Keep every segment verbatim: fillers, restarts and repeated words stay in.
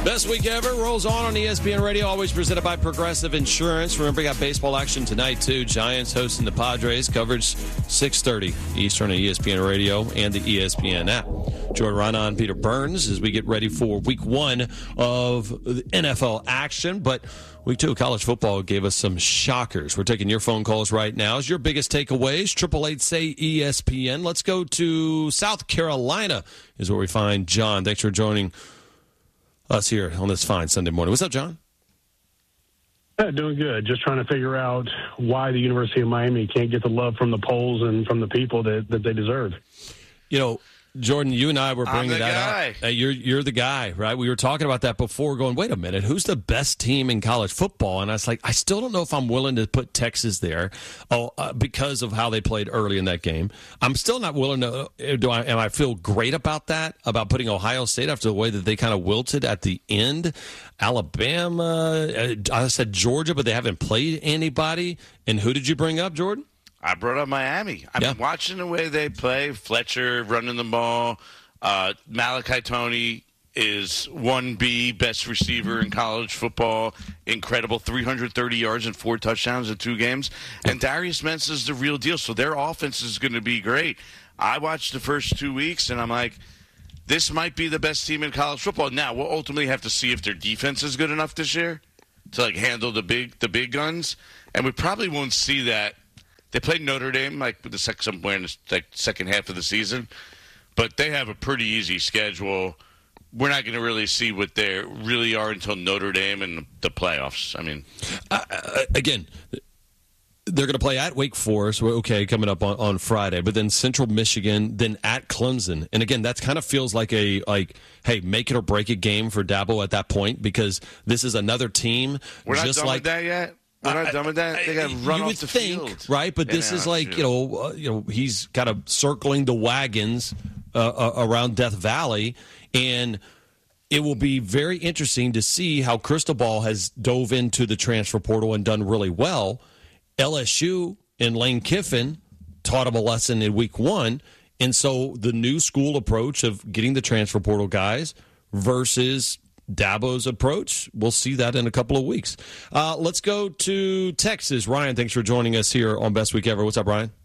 Best week ever rolls on on E S P N Radio, always presented by Progressive Insurance. Remember, we got baseball action tonight, too. Giants hosting the Padres. Coverage six thirty Eastern on E S P N Radio and the E S P N app. Jordan Rana and Peter Burns as we get ready for week one of the N F L action. But week two of college football gave us some shockers. We're taking your phone calls right now. Is your biggest takeaways? Triple eight say E S P N. Let's go to South Carolina is where we find John. Thanks for joining us here on this fine Sunday morning. What's up, John? Yeah, doing good. Just trying to figure out why the University of Miami can't get the love from the polls and from the people that, that they deserve. You know, Jordan, you and I were bringing that guy. up. Hey, you're you're the guy, right? We were talking about that before, going, wait a minute, who's the best team in college football? And I was like, I still don't know if I'm willing to put Texas there, oh, uh, because of how they played early in that game. I'm still not willing to. Do I? Am I feel great about that? About putting Ohio State after the way that they kind of wilted at the end? Alabama, uh, I said Georgia, but they haven't played anybody. And who did you bring up, Jordan? I brought up Miami. I've yeah. been watching the way they play. Fletcher running the ball. Uh, Malachi Toney is one B, best receiver in college football. Incredible, three hundred thirty yards and four touchdowns in two games. And Darius Mensah is the real deal, so their offense is going to be great. I watched the first two weeks, and I'm like, this might be the best team in college football. Now, we'll ultimately have to see if their defense is good enough this year to like handle the big the big guns, and we probably won't see that. They played Notre Dame like the second somewhere in the like, second half of the season, but they have a pretty easy schedule. We're not going to really see what they really are until Notre Dame and the playoffs. I mean, uh, again, they're going to play at Wake Forest. Okay, coming up on, on Friday, but then Central Michigan, then at Clemson, and again, that kind of feels like a like, hey, make it or break it game for Dabo at that point because this is another team. We're not just done like with that yet. We're not I, done with that. They got to run you off would the think, field, right? But this yeah, is like true. you know, uh, you know, he's kind of circling the wagons uh, uh, around Death Valley, and it will be very interesting to see how Cristobal has dove into the transfer portal and done really well. L S U and Lane Kiffin taught him a lesson in week one, and so the new school approach of getting the transfer portal guys versus Dabo's approach. We'll see that in a couple of weeks. Uh, let's go to Texas. Ryan, thanks for joining us here on Best Week Ever. What's up, Ryan?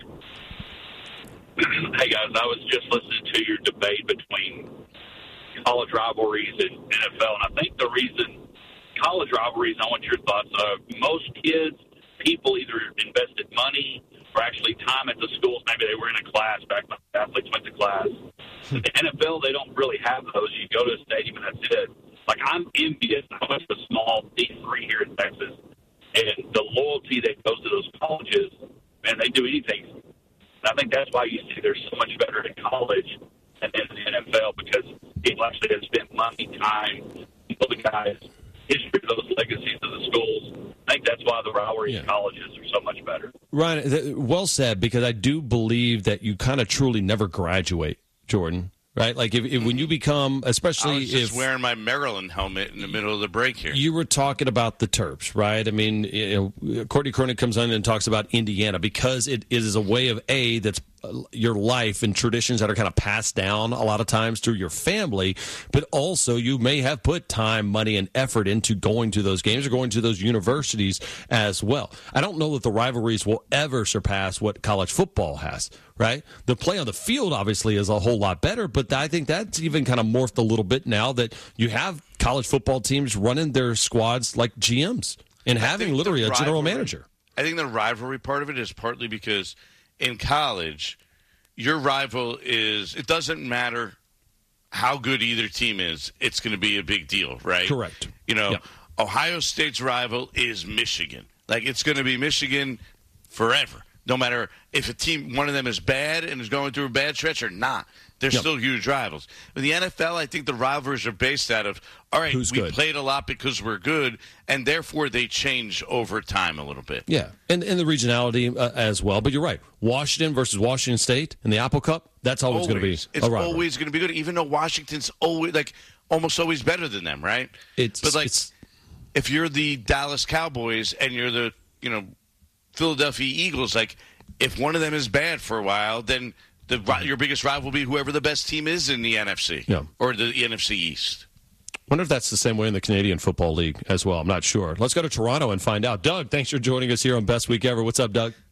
Hey, guys. I was just listening to your debate between college rivalries and N F L, and I think the reason college rivalries, I want your thoughts, are most kids, people either invested money or actually time at the schools. Maybe they were in a class back when athletes went to class. The N F L, they don't really have those. You go to a stadium and that's it. Like, I'm envious. I went to a small D three here in Texas, and the loyalty that goes to those colleges, man, they do anything. And I think that's why you see they're so much better in college than in the N F L because people actually have spent money, time, know the guys, history of those legacies of the schools. I think that's why the rivalries Yeah. in colleges are so much better. Ryan, th- well said, because I do believe that you kind of truly never graduate, Jordan. Right, like if, if when you become, especially I was just if wearing my Maryland helmet in the middle of the break here. You were talking about the Terps, right? I mean, you know, Courtney Cronin comes on and talks about Indiana because it is a way of a that's your life and traditions that are kind of passed down a lot of times through your family, but also you may have put time, money, and effort into going to those games or going to those universities as well. I don't know that the rivalries will ever surpass what college football has, right? The play on the field obviously is a whole lot better, but I think that's even kind of morphed a little bit now that you have college football teams running their squads like G Ms and I having think literally the a general rivalry- manager. I think the rivalry part of it is partly because in college, your rival is, it doesn't matter how good either team is, it's going to be a big deal, right? Correct. You know, Yep. Ohio State's rival is Michigan. Like, it's going to be Michigan forever, no matter if a team, one of them is bad and is going through a bad stretch or not. They're Yep. still huge rivals. In the N F L, I think the rivalries are based out of, all right, Who's we good? played a lot because we're good, and therefore they change over time a little bit. Yeah, and, and the regionality uh, as well. But you're right. Washington versus Washington State in the Apple Cup, that's always, going to be It's a rivalry. always going to be good, even though Washington's always, like, almost always better than them, right? It's, but, like, it's, if you're the Dallas Cowboys and you're the, you know, Philadelphia Eagles, like, if one of them is bad for a while, then the your biggest rival will be whoever the best team is in the N F C Yeah. or the N F C East. Wonder if that's the same way in the Canadian Football League as well. I'm not sure. Let's go to Toronto and find out. Doug, thanks for joining us here on Best Week Ever. What's up, Doug?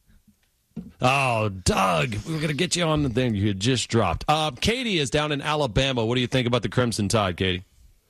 Oh, Doug, we were going to get you on the thing you had just dropped. Uh, Katie is down in Alabama. What do you think about the Crimson Tide, Katie?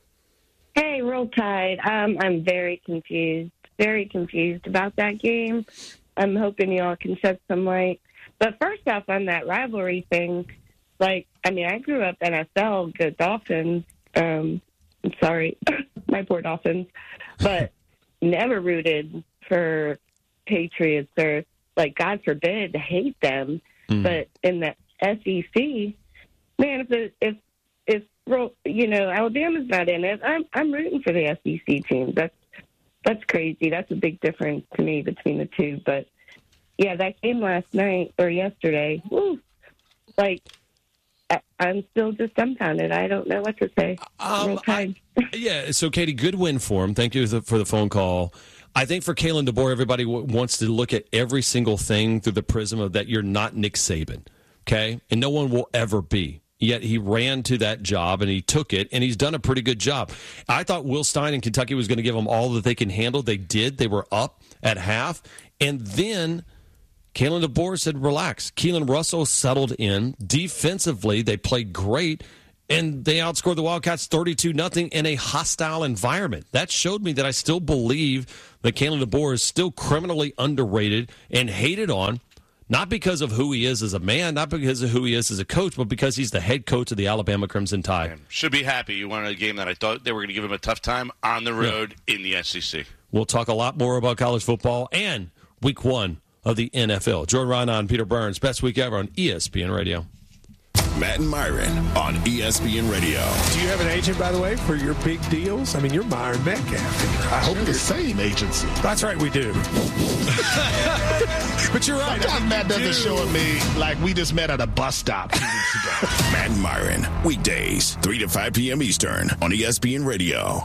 Hey, Roll Tide. Um, I'm very confused, very confused about that game. I'm hoping y'all can shed some light. But first off, on that rivalry thing, like, I mean, I grew up N F L, the Dolphins. Um, I'm sorry, my poor Dolphins, but never rooted for Patriots or, like, God forbid, hate them. Mm. But in the S E C, man, if it, if if you know Alabama's not in it, I'm I'm rooting for the S E C team. That's that's crazy. That's a big difference to me between the two. But yeah, that game last night or yesterday, woo, like. I'm still just dumbfounded. I don't know what to say. Um, I, yeah, so, Katie, good win for him. Thank you for the phone call. I think for Kalen DeBoer, everybody w- wants to look at every single thing through the prism of that you're not Nick Saban, okay? And no one will ever be. Yet he ran to that job, and he took it, and he's done a pretty good job. I thought Will Stein in Kentucky was going to give them all that they can handle. They did. They were up at half. And then Kalen DeBoer said, relax. Keelan Russell settled in. Defensively, they played great, and they outscored the Wildcats thirty-two nothing in a hostile environment. That showed me that I still believe that Kalen DeBoer is still criminally underrated and hated on, not because of who he is as a man, not because of who he is as a coach, but because he's the head coach of the Alabama Crimson Tide. Man, should be happy. You won a game that I thought they were going to give him a tough time on the road yeah. in the S E C. We'll talk a lot more about college football and week one of the N F L. Jordan Rana and Peter Burns, Best Week Ever on E S P N Radio. Matt and Myron on E S P N Radio. Do you have an agent, by the way, for your big deals? I mean, you're Myron Metcalf. I hope the same agency. That's right, we do. But you're right. Sometimes Matt doesn't do. show at me like we just met at a bus stop two weeks ago. Matt and Myron, weekdays, three to five p.m. Eastern on E S P N Radio.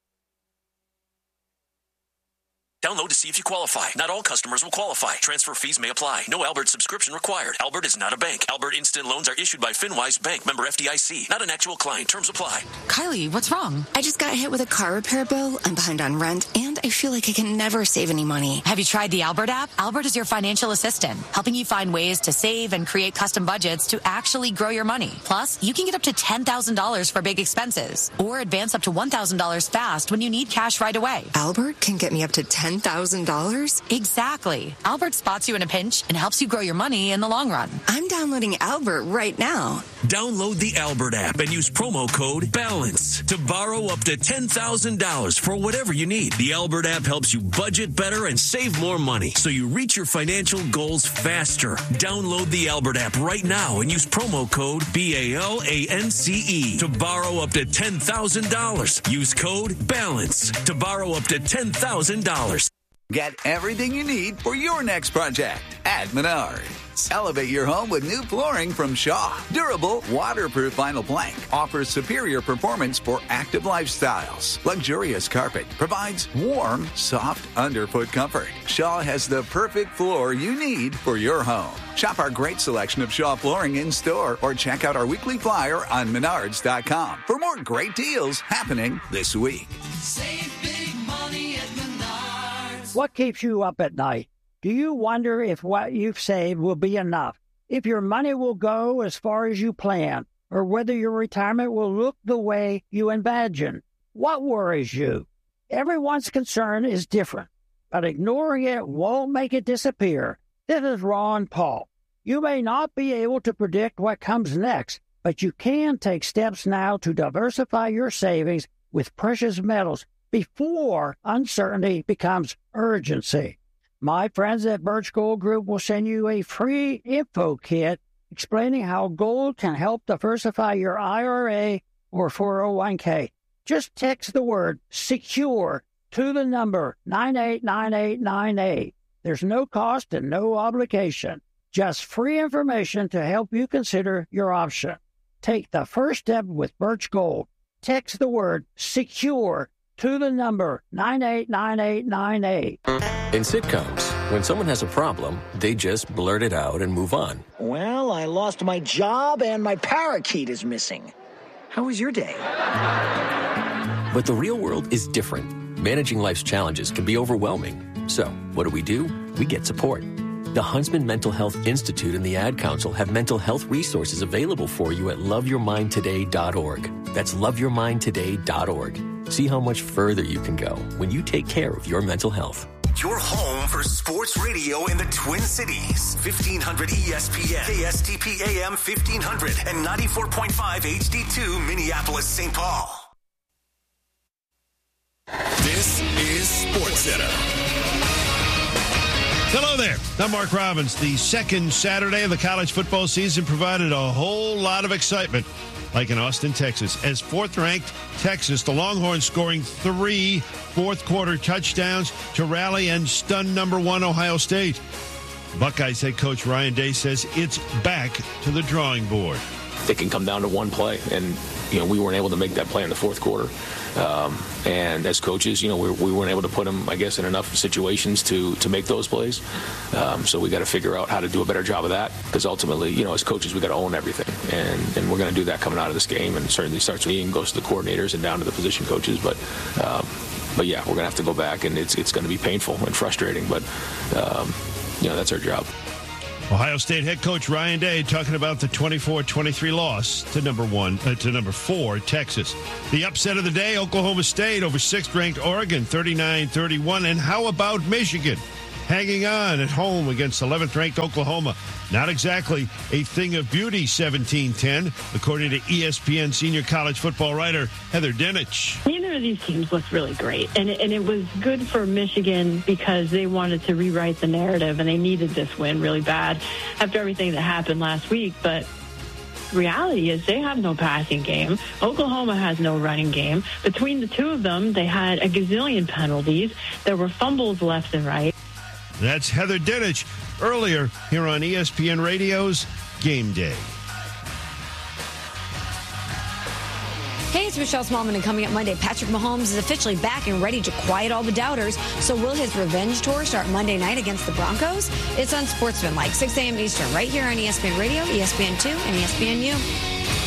Download to see if you qualify. Not all customers will qualify. Transfer fees may apply. No Albert subscription required. Albert is not a bank. Albert Instant Loans are issued by FinWise Bank, member F D I C. Not an actual client. Terms apply. Kylie, what's wrong? I just got hit with a car repair bill. I'm behind on rent, and I feel like I can never save any money. Have you tried the Albert app? Albert is your financial assistant, helping you find ways to save and create custom budgets to actually grow your money. Plus, you can get up to ten thousand dollars for big expenses, or advance up to one thousand dollars fast when you need cash right away. Albert can get me up to ten thousand dollars? Exactly. Albert spots you in a pinch and helps you grow your money in the long run. I'm downloading Albert right now. Download the Albert app and use promo code BALANCE to borrow up to ten thousand dollars for whatever you need. The Albert app helps you budget better and save more money so you reach your financial goals faster. Download the Albert app right now and use promo code B A L A N C E to borrow up to ten thousand dollars. Use code BALANCE to borrow up to ten thousand dollars. Get everything you need for your next project at Menards. Elevate your home with new flooring from Shaw. Durable, waterproof vinyl plank offers superior performance for active lifestyles. Luxurious carpet provides warm, soft underfoot comfort. Shaw has the perfect floor you need for your home. Shop our great selection of Shaw flooring in store or check out our weekly flyer on menards dot com for more great deals happening this week. Save big money at Menards. What keeps you up at night? Do you wonder if what you've saved will be enough? If your money will go as far as you plan? Or whether your retirement will look the way you imagine? What worries you? Everyone's concern is different, but ignoring it won't make it disappear. This is Ron Paul. You may not be able to predict what comes next, but you can take steps now to diversify your savings with precious metals before uncertainty becomes urgency. My friends at Birch Gold Group will send you a free info kit explaining how gold can help diversify your I R A or four oh one k. Just text the word SECURE to the number nine eight nine eight nine eight. There's no cost and no obligation. Just free information to help you consider your option. Take the first step with Birch Gold. Text the word SECURE to the number nine eight nine eight nine eight. In sitcoms, when someone has a problem, they just blurt it out and move on. Well, I lost my job and my parakeet is missing. How was your day? But the real world is different. Managing life's challenges can be overwhelming. So, what do we do? We get support. The Huntsman Mental Health Institute and the Ad Council have mental health resources available for you at love your mind today dot org. That's love your mind today dot org. See how much further you can go when you take care of your mental health. Your home for sports radio in the Twin Cities. fifteen hundred E S P N, K S T P A M fifteen hundred, and ninety-four point five H D two Minneapolis, Saint Paul. This is SportsCenter. Hello there. I'm Mark Robbins. The second Saturday of the college football season provided a whole lot of excitement, like in Austin, Texas, as fourth-ranked Texas, the Longhorns scoring three fourth-quarter touchdowns to rally and stun number one Ohio State. Buckeyes head coach Ryan Day says it's back to the drawing board. It can come down to one play, and you know we weren't able to make that play in the fourth quarter. Um, and as coaches, you know, we, we weren't able to put them, I guess, in enough situations to, to make those plays. Um, so we got to figure out how to do a better job of that, because ultimately, you know, as coaches, we got to own everything. And, and we're going to do that coming out of this game. And certainly starts with me and goes to the coordinators and down to the position coaches. But, um, but yeah, we're going to have to go back, and it's, it's going to be painful and frustrating. But, um, you know, that's our job. Ohio State head coach Ryan Day talking about the twenty-four twenty-three loss to number one uh, to number four Texas. The upset of the day, Oklahoma State over sixth-ranked Oregon, thirty-nine thirty-one. And how about Michigan hanging on at home against eleventh-ranked Oklahoma? Not exactly a thing of beauty, seventeen ten, according to E S P N senior college football writer Heather Dinich. Neither of these teams looked really great, and it, and it was good for Michigan because they wanted to rewrite the narrative, and they needed this win really bad after everything that happened last week. But reality is they have no passing game. Oklahoma has no running game. Between the two of them, they had a gazillion penalties. There were fumbles left and right. That's Heather Dinich earlier here on E S P N Radio's Game Day. Hey, it's Michelle Smallman, and coming up Monday, Patrick Mahomes is officially back and ready to quiet all the doubters. So will his revenge tour start Monday night against the Broncos? It's on Sportsman, like six a.m. Eastern, right here on E S P N Radio, E S P N two, and E S P N U.